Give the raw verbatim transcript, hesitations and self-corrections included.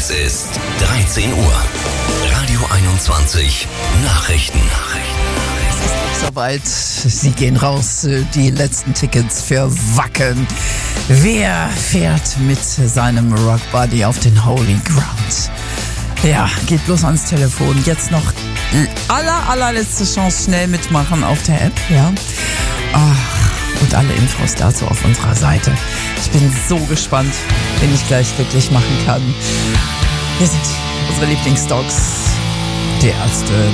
Es ist dreizehn Uhr. Radio einundzwanzig Nachrichten. Es ist soweit. Sie gehen raus. Die letzten Tickets für Wacken. Wer fährt mit seinem Rockbuddy auf den Holy Ground? Ja, geht bloß ans Telefon. Jetzt noch aller, allerletzte Chance, schnell mitmachen auf der App. Ja. Ach, und alle Infos dazu auf unserer Seite. Ich bin so gespannt, wen ich gleich glücklich machen kann. Hier sind unsere Lieblingsdogs. Die Ärzte,